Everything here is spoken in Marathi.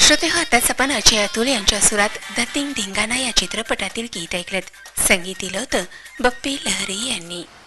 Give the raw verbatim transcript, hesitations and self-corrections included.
श्रोते हो, आताच आपण अजय अतुल यांच्या सुरात द तिंग धिंगाणा या चित्रपटातील गीत ऐकलत. संगीत दिलं होतं बप्पी लहरी यांनी.